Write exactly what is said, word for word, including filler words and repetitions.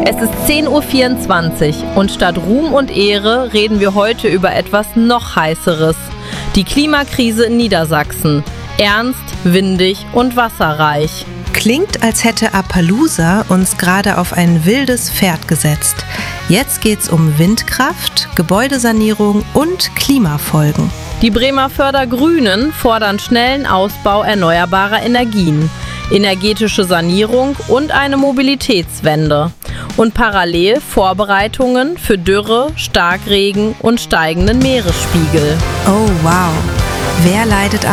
Es ist zehn Uhr vierundzwanzig und statt Ruhm und Ehre reden wir heute über etwas noch Heißeres. Die Klimakrise in Niedersachsen. Ernst, windig und wasserreich. Klingt, als hätte Appaloosa uns gerade auf ein wildes Pferd gesetzt. Jetzt geht's um Windkraft, Gebäudesanierung und Klimafolgen. Die Bremervörder Grünen fordern schnellen Ausbau erneuerbarer Energien, energetische Sanierung und eine Mobilitätswende. Und parallel Vorbereitungen für Dürre, Starkregen und steigenden Meeresspiegel. Oh wow, wer leidet